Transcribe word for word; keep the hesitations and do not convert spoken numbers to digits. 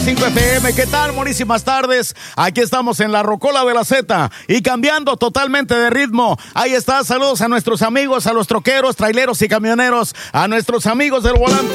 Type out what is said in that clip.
cinco F M, ¿qué tal? Buenísimas tardes. Aquí estamos en la Rocola de la Z y cambiando totalmente de ritmo. Ahí está, saludos a nuestros amigos, a los troqueros, traileros y camioneros, a nuestros amigos del volante.